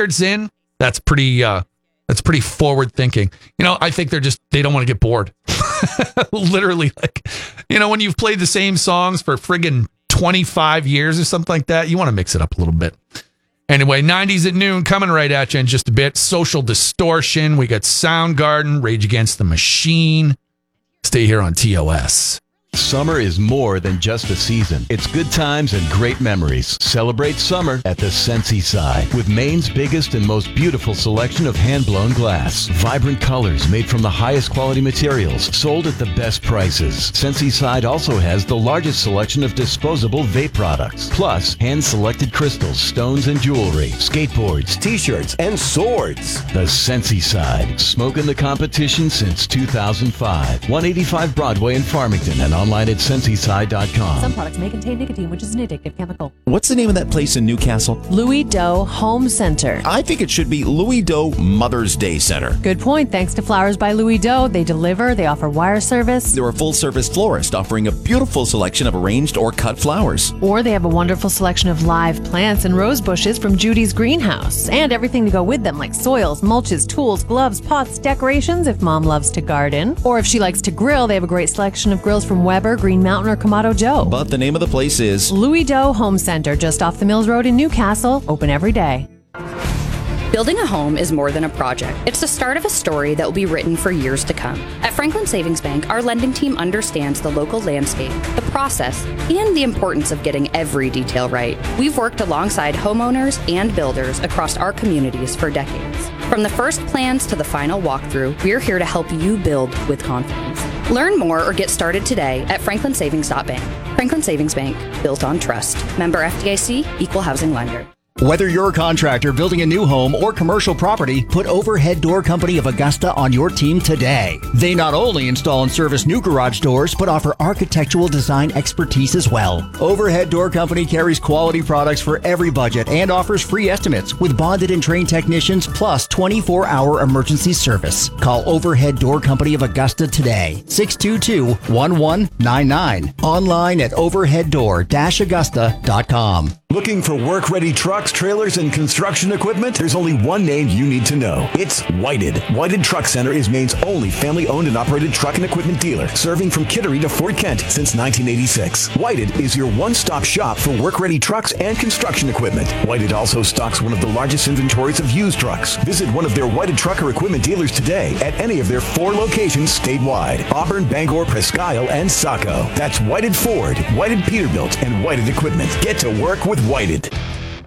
records in, that's pretty forward thinking. I think they don't want to get bored. Literally, when you've played the same songs for friggin' 25 years or something like that, you want to mix it up a little bit. Anyway, 90s at noon coming right at you in just a bit. Social Distortion. We got Soundgarden, Rage Against the Machine. Stay here on TOS. Summer is more than just a season. It's good times and great memories. Celebrate summer at the Sensi Side with Maine's biggest and most beautiful selection of hand-blown glass. Vibrant colors made from the highest quality materials, sold at the best prices. Sensi Side also has the largest selection of disposable vape products, plus hand-selected crystals, stones, and jewelry, skateboards, t-shirts, and swords. The Sensi Side, smoking the competition since 2005. 185 Broadway in Farmington and online at Sensiside.com. Some products may contain nicotine, which is an addictive chemical. What's the name of that place in Newcastle? Louis Doe Home Center. I think it should be Louis Doe Mother's Day Center. Good point. Thanks to Flowers by Louis Doe, they deliver, they offer wire service. They're a full-service florist offering a beautiful selection of arranged or cut flowers. Or they have a wonderful selection of live plants and rose bushes from Judy's greenhouse. And everything to go with them, like soils, mulches, tools, gloves, pots, decorations if mom loves to garden. Or if she likes to grill, they have a great selection of grills from Weber, Green Mountain, or Kamado Joe. But the name of the place is Louis Doe Home Center, just off the Mills Road in Newcastle, open every day. Building a home is more than a project. It's the start of a story that will be written for years to come. At Franklin Savings Bank, our lending team understands the local landscape, the process, and the importance of getting every detail right. We've worked alongside homeowners and builders across our communities for decades. From the first plans to the final walkthrough, we're here to help you build with confidence. Learn more or get started today at franklinsavings.bank. Franklin Savings Bank, built on trust. Member FDIC, equal housing lender. Whether you're a contractor building a new home or commercial property, put Overhead Door Company of Augusta on your team today. They not only install and service new garage doors, but offer architectural design expertise as well. Overhead Door Company carries quality products for every budget and offers free estimates with bonded and trained technicians plus 24-hour emergency service. Call Overhead Door Company of Augusta today, 622-1199. Online at overheaddoor-augusta.com. Looking for work-ready trucks, trailers, and construction equipment? There's only one name you need to know. It's Whited. Whited Truck Center is Maine's only family-owned and operated truck and equipment dealer, serving from Kittery to Fort Kent since 1986. Whited is your one-stop shop for work-ready trucks and construction equipment. Whited also stocks one of the largest inventories of used trucks. Visit one of their Whited trucker equipment dealers today at any of their 4 locations statewide: Auburn, Bangor, Presque Isle, and Saco. That's Whited Ford, Whited Peterbilt, and Whited Equipment. Get to work with Whited.